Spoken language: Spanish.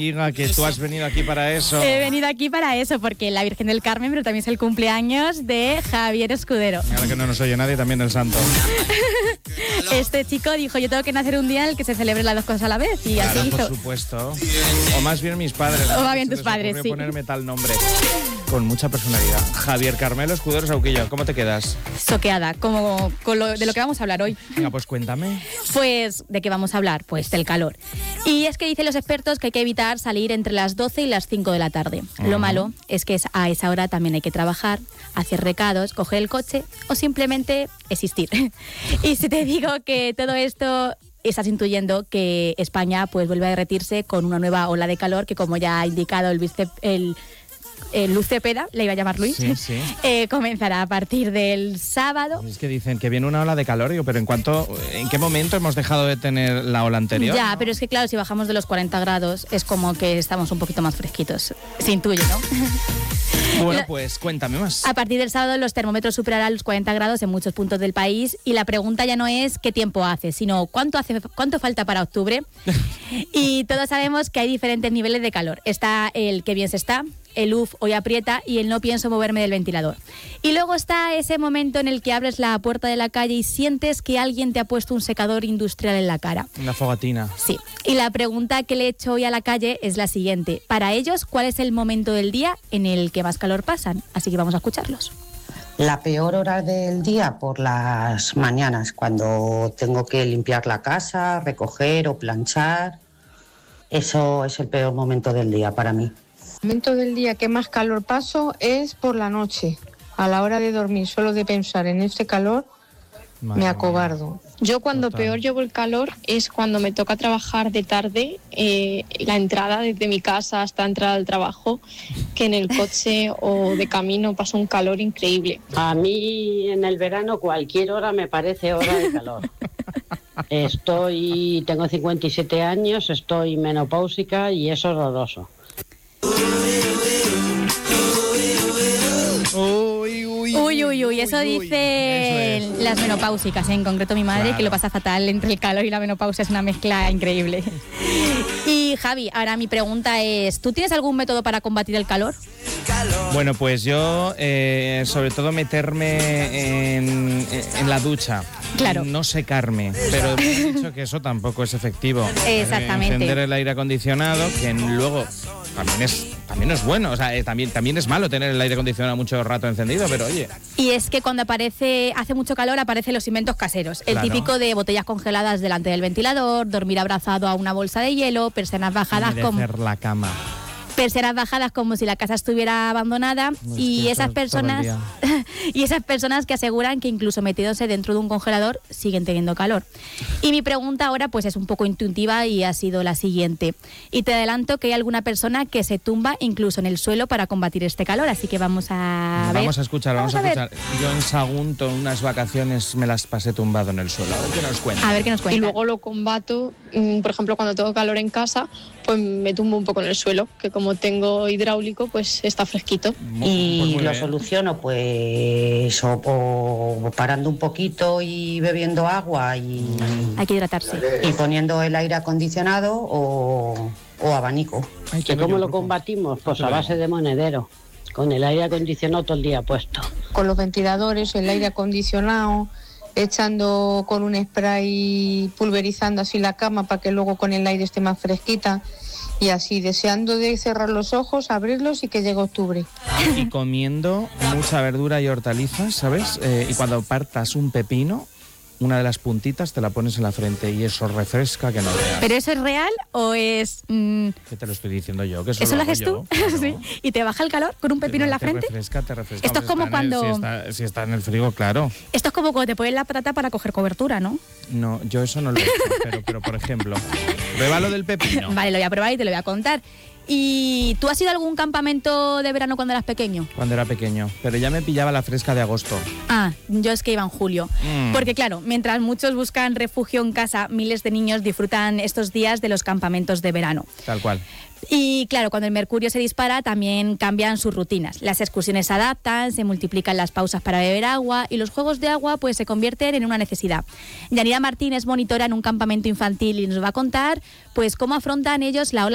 diga que tú has venido aquí para eso. He venido aquí para eso, porque la Virgen del Carmen, pero también es el cumpleaños de Javier Escudero. Ahora que no nos oye nadie, también el santo. Este chico dijo, yo tengo que nacer un día en el que se celebren las dos cosas a la vez. Y Claro, así por hizo. supuesto. O más bien mis padres. O más bien Se tus les padres, ocurrió sí. ponerme tal nombre. Con mucha personalidad. Javier Carmelo Escudero Sauquillo, ¿cómo te quedas? Soqueada, como de lo que vamos a hablar hoy. Venga, pues cuéntame. Pues, ¿de qué vamos a hablar? Pues del calor. Y es que dicen los expertos que hay que evitar salir entre las 12 y las 5 de la tarde. Lo malo es que a esa hora también hay que trabajar, hacer recados, coger el coche o simplemente existir. Y si te digo que todo esto estás intuyendo que España pues vuelve a derretirse con una nueva ola de calor que, como ya ha indicado Luz Cepeda, le iba a llamar Luis, Sí. comenzará a partir del sábado. Es que dicen que viene una ola de calor, digo, pero ¿en qué momento hemos dejado de tener la ola anterior? Ya, ¿no? pero es que claro, si bajamos de los 40 grados es como que estamos un poquito más fresquitos. Se intuye, ¿no? Bueno, pues cuéntame más. A partir del sábado los termómetros superarán los 40 grados en muchos puntos del país y la pregunta ya no es qué tiempo hace, sino cuánto falta para octubre. Y todos sabemos que hay diferentes niveles de calor. Está el que bien se está, el hoy aprieta y el no pienso moverme del ventilador. Y luego está ese momento en el que abres la puerta de la calle y sientes que alguien te ha puesto un secador industrial en la cara. Una fogatina. Sí. Y la pregunta que le he hecho hoy a la calle es la siguiente. Para ellos, ¿cuál es el momento del día en el que más calor pasan? Así que vamos a escucharlos. La peor hora del día por las mañanas, cuando tengo que limpiar la casa, recoger o planchar. Eso es el peor momento del día para mí. El momento del día que más calor paso es por la noche. A la hora de dormir, solo de pensar en este calor, me acobardo. Yo cuando Total. peor llevo el calor es cuando me toca trabajar de tarde, la entrada desde mi casa hasta entrar al trabajo, que en el coche o de camino pasa un calor increíble. A mí en el verano cualquier hora me parece hora de calor. Tengo 57 años, estoy menopáusica y es horroroso. Uy, eso dicen las menopáusicas, en concreto mi madre, Claro. que lo pasa fatal entre el calor y la menopausia, es una mezcla increíble. Y Javi, ahora mi pregunta es, ¿tú tienes algún método para combatir el calor? Bueno, pues yo, sobre todo meterme en la ducha. Claro. No secarme, pero me han dicho que eso tampoco es efectivo. Exactamente. Encender el aire acondicionado, que luego también es bueno, o sea, también es malo tener el aire acondicionado mucho rato encendido, pero oye. Y es que cuando hace mucho calor, aparecen los inventos caseros. El Claro. típico de botellas congeladas delante del ventilador, dormir abrazado a una bolsa de hielo, persianas bajadas Humedecer la cama. como si la casa estuviera abandonada. No, y es que esas todo el día. personas que aseguran que incluso metiéndose dentro de un congelador siguen teniendo calor. Y mi pregunta ahora pues es un poco intuitiva y ha sido la siguiente. Y te adelanto que hay alguna persona que se tumba incluso en el suelo para combatir este calor, así que vamos a ver. Vamos a escuchar. Yo en Sagunto, en unas vacaciones, me las pasé tumbado en el suelo. A ver qué nos cuenta. A ver qué nos cuenta. Y luego lo combato, por ejemplo, cuando tengo calor en casa, pues me tumbo un poco en el suelo, que como tengo hidráulico, pues está fresquito. Y Pues muy lo bien. soluciono pues o parando un poquito y bebiendo agua y Hay que hidratarse. poniendo el aire acondicionado o abanico. Ay, ¿Que tengo cómo yo lo un truco. combatimos? Pues No a te lo base de monedero, con el aire acondicionado todo el día puesto. Con los ventiladores, el aire acondicionado, echando con un spray, pulverizando así la cama para que luego con el aire esté más fresquita. Y así, deseando de cerrar los ojos, abrirlos y que llegue octubre. Y comiendo mucha verdura y hortalizas, ¿sabes? Y cuando partas un pepino, una de las puntitas te la pones en la frente y eso refresca que no veas. ¿Pero eso es real o es...? ¿Qué te lo estoy diciendo yo? Que ¿Eso lo haces tú? Sí. ¿Y te baja el calor con un pepino en la frente? Te refresca. Esto es como Hombre, está en cuando- si está en el frigo, claro. Esto es como cuando te pones la patata para coger cobertura, ¿no? No, yo eso no lo he hecho, pero por ejemplo, prueba lo del pepino. Vale, lo voy a probar y te lo voy a contar. ¿Y tú has ido a algún campamento de verano cuando eras pequeño? Cuando era pequeño, pero ya me pillaba la fresca de agosto. Ah, yo es que iba en julio. Porque claro, mientras muchos buscan refugio en casa, miles de niños disfrutan estos días de los campamentos de verano. Tal cual. Y claro, cuando el mercurio se dispara también cambian sus rutinas. Las excursiones se adaptan, se multiplican las pausas para beber agua y los juegos de agua pues se convierten en una necesidad. Yanira Martín es monitora en un campamento infantil y nos va a contar pues cómo afrontan ellos la ola